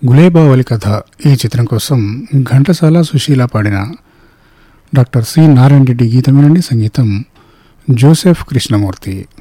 గులేబావలి కథ ఈ చిత్రం కోసం ఘంటసాల సుశీల పాడిన డాక్టర్ సి నారాయణ రెడ్డి గీతం వినండి. సంగీతం జోసెఫ్ కృష్ణమూర్తి.